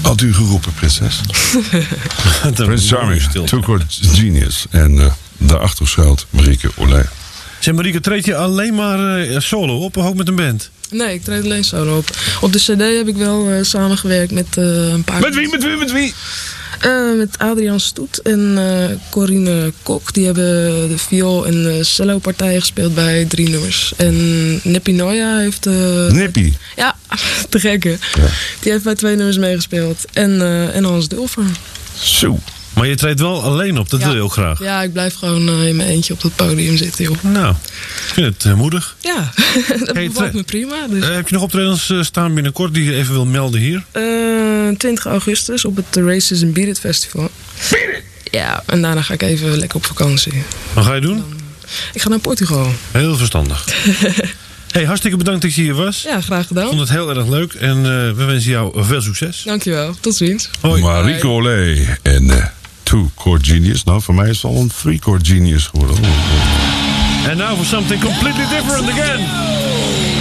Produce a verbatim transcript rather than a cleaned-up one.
Had u geroepen, prinses? Prince Charming, two-chord genius. En uh, daarachter schuilt Marieke Olij. Zeg Marieke, treed je alleen maar uh, solo op of ook met een band? Nee, ik treed alleen solo op. Op de cd heb ik wel uh, samengewerkt met uh, een paar... Met wie, met wie, met wie? Uh, met Adriaan Stoet en uh, Corine Kok. Die hebben de viool- en de cello-partijen gespeeld bij drie nummers. En Nippy Noya heeft... Uh, Nippy? Ja, te gekke. Ja. Die heeft bij twee nummers meegespeeld. En, uh, en Hans Dulfer. Zo. Maar je treedt wel alleen op, dat ja. wil je ook graag. Ja, ik blijf gewoon uh, in mijn eentje op het podium zitten, joh. Nou, ik vind het uh, moedig. Ja, dat hey, bevalt me prima. Dus. Uh, heb je nog optredens uh, staan binnenkort die je even wil melden hier? Uh, twintig augustus op het Races and Beat It Festival. Beat It! Ja, en daarna ga ik even lekker op vakantie. Wat ga je doen? Dan, ik ga naar Portugal. Heel verstandig. Hey, hartstikke bedankt dat je hier was. Ja, graag gedaan. Ik vond het heel erg leuk en uh, we wensen jou veel succes. Dankjewel, tot ziens. Hoi. Marieke Olij en uh, two-chord genius. Nou, voor mij is het al een three-chord genius geworden. And now for something completely different again.